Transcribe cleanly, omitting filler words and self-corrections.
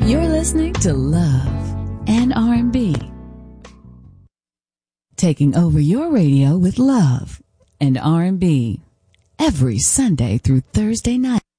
You're listening to Love and R&B. Taking over your radio with Love and R&B every Sunday through Thursday night.